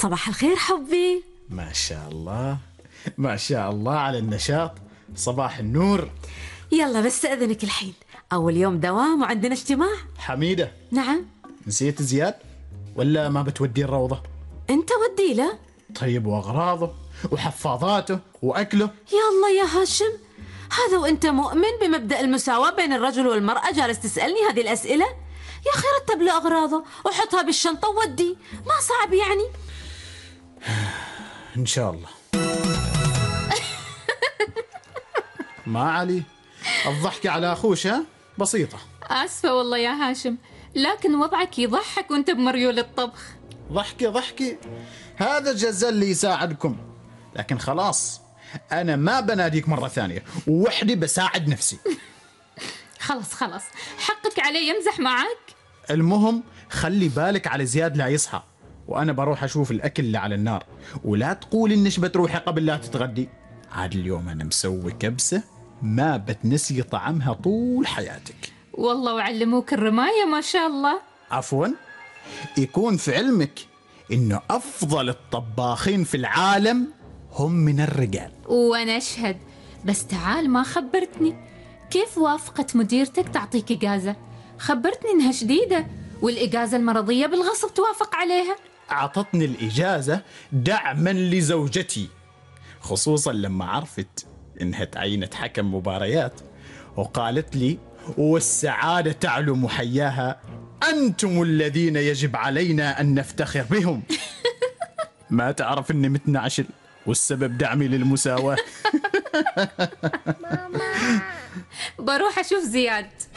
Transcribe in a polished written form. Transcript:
صباح الخير حبي. ما شاء الله، ما شاء الله على النشاط. صباح النور. يلا بستأذنك الحين، أول يوم دوام وعندنا اجتماع. حميدة. نعم. نسيت زياد ولا ما بتودي الروضة؟ أنت ودي له. طيب وأغراضه وحفاظاته وأكله. يلا يا هاشم، هذا وأنت مؤمن بمبدأ المساواة بين الرجل والمرأة جالس تسألني هذه الأسئلة؟ يا أخي رتب له أغراضه وحطها بالشنطة وودي، ما صعب يعني. إن شاء الله. ما علي، الضحكة على أخوش ها؟ بسيطة. آسفة والله يا هاشم، لكن وضعك يضحك وانت بمريول الطبخ. ضحكي هذا الجزال اللي يساعدكم، لكن خلاص أنا ما بناديك مرة ثانية، ووحدي بساعد نفسي. خلاص حقك علي يمزح معك. المهم خلي بالك على زياد لا يصحى، وأنا بروح أشوف الأكل اللي على النار، ولا تقول إنش بتروحي قبل لا تتغدي. عاد اليوم أنا مسوي كبسة ما بتنسي طعمها طول حياتك. والله وعلموك الرماية ما شاء الله. عفوا، يكون في علمك إنه أفضل الطباخين في العالم هم من الرجال. وأنا أشهد، بس تعال ما خبرتني كيف وافقت مديرتك تعطيك إجازة؟ خبرتني إنها شديدة، والإجازة المرضية بالغصب توافق عليها. أعطتني الإجازة دعما لزوجتي، خصوصا لما عرفت إنها تعينت حكم مباريات، وقالت لي والسعادة تعلو محياها، أنتم الذين يجب علينا أن نفتخر بهم. ما تعرف إني متنعشل والسبب دعمي للمساواة. بروح أشوف زياد.